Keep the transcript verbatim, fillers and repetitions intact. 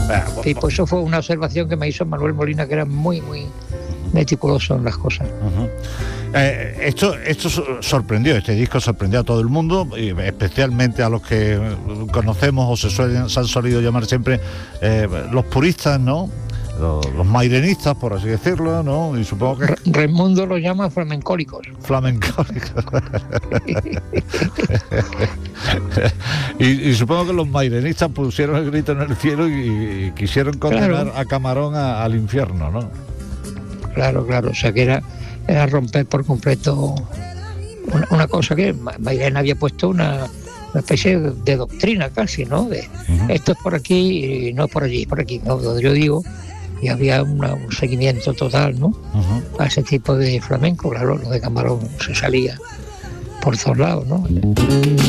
Y pues eso fue una observación que me hizo Manuel Molina, que era muy, muy meticuloso en las cosas. Uh-huh. Eh, esto, esto sorprendió, este disco sorprendió a todo el mundo, y especialmente a los que conocemos o se, suelen, se han solido llamar siempre eh, los puristas, ¿no? Los, los mairenistas, por así decirlo, ¿no? Y supongo que... Raimundo lo llama flamencólicos. Flamencólicos. y, y supongo que los mairenistas pusieron el grito en el cielo y, y quisieron condenar claro. a Camarón a, al infierno, ¿no? Claro, claro, o sea que era, era romper por completo una, una cosa que Mairena había puesto una, una especie de, de doctrina casi, ¿no? De uh-huh. esto es por aquí y no es por allí, por aquí, ¿no? Donde yo digo, y había una, un seguimiento total, ¿no? Uh-huh. A ese tipo de flamenco, claro, lo de Camarón se salía por todos lados, ¿no?